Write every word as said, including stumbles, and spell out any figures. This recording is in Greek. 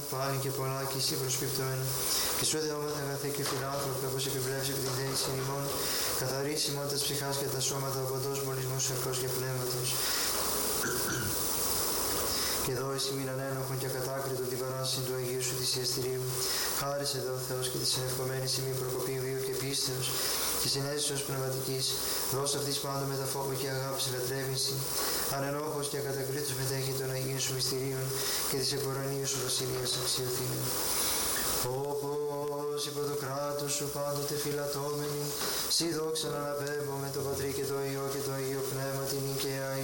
πάλι και πολλά και εσύ προσπιπτόμενο. Και σου δεόμεθα αγαθέ και φιλάνθρωπε, όπως επιβλέψει επί την θέληση ημών, καθαρίσει ημών τας ψυχάς και τα σώματα ο παντός μολυσμός σαρκός και πνεύματος. Και εδώ εσύ μην ανένοχον και ακατάκριτον την παράσταση του Αγίου σου θυσιαστηρίου. Χάρισε δε ο Θεός και τη συνευκομένη ημί προκοπή βίου και πίστεως και συνέστησεως πνευματικής. Δώσ' αυτής πάντων με τα φόβο και αγάπη λατρεύηση. Ανενόχος και ακατακρίτως μετέχει των Αγίων σου μυστηρίων και της επορανίου σου βασιλείας αξιοθήνων. Όπως υπό το κράτος σου πάντοτε φυλατώμενοι, σοι δόξα να αναπέμπω με το Πατρί και το Υιό και το Αγίο Πνεύμα την νικαία